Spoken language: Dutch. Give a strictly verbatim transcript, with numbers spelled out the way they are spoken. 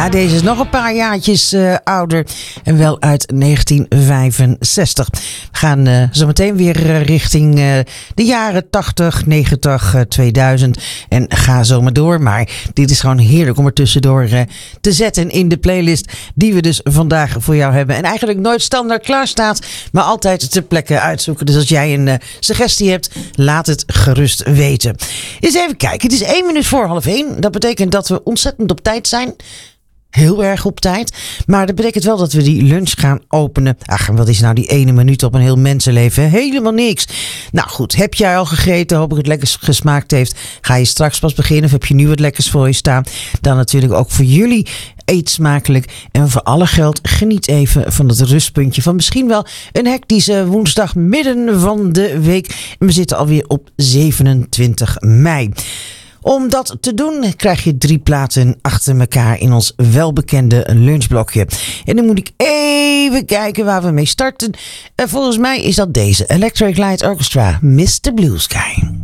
Ja, deze is nog een paar jaartjes uh, ouder en wel uit negentien vijfenzestig. We gaan uh, zo meteen weer uh, richting uh, de jaren tachtig, negentig, uh, tweeduizend en ga zo maar door. Maar dit is gewoon heerlijk om er tussendoor uh, te zetten in de playlist die we dus vandaag voor jou hebben. En eigenlijk nooit standaard klaar staat, maar altijd ter plekke uitzoeken. Dus als jij een uh, suggestie hebt, laat het gerust weten. Eens even kijken, het is één minuut voor half één. Dat betekent dat we ontzettend op tijd zijn. Heel erg op tijd. Maar dat betekent wel dat we die lunch gaan openen. Ach, wat is nou die ene minuut op een heel mensenleven? Helemaal niks. Nou goed, heb jij al gegeten? Hoop ik het lekker gesmaakt heeft. Ga je straks pas beginnen of heb je nu wat lekkers voor je staan? Dan natuurlijk ook voor jullie. Eet smakelijk. En voor alle geld geniet even van het rustpuntje van misschien wel een hectische woensdag midden van de week. En we zitten alweer op zevenentwintig mei. Om dat te doen krijg je drie platen achter elkaar in ons welbekende lunchblokje. En dan moet ik even kijken waar we mee starten. En volgens mij is dat deze Electric Light Orchestra, mister Blue Sky.